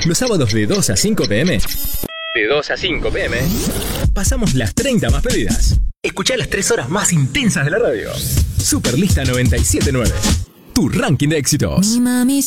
Los sábados de 2 a 5 pm. De 2 a 5 pm. Pasamos las 30 más pedidas. Escuchá las 3 horas más intensas de la radio. Superlista 97.9. Tu ranking de éxitos.